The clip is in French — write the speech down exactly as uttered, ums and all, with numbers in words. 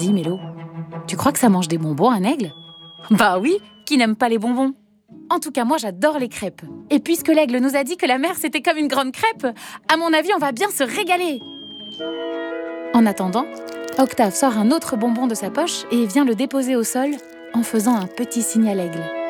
Dis, Mélo, tu crois que ça mange des bonbons, un aigle ? Bah oui, qui n'aime pas les bonbons ? En tout cas, moi, j'adore les crêpes. Et puisque l'aigle nous a dit que la mer, c'était comme une grande crêpe, à mon avis, on va bien se régaler. En attendant, Octave sort un autre bonbon de sa poche et vient le déposer au sol en faisant un petit signe à l'aigle.